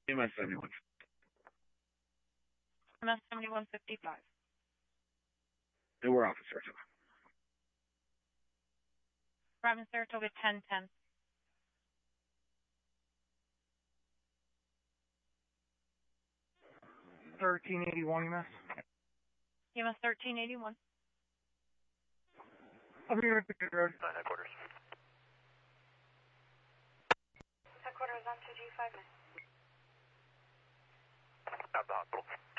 EMS 71. MS 7155. And we're off of Saratoga. Robin Saratoga 1010. 1381 EMS. EMS 1381. I'm here at the good road. Headquarters. Headquarters on 2G5 minutes. At the hospital.